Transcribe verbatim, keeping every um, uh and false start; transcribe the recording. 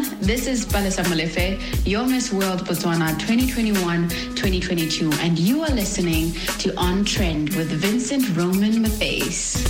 This is Palesa Molefe, your Miss World Botswana twenty twenty-one twenty twenty-two, and you are listening to On Trend with Vincent Roman Matthias.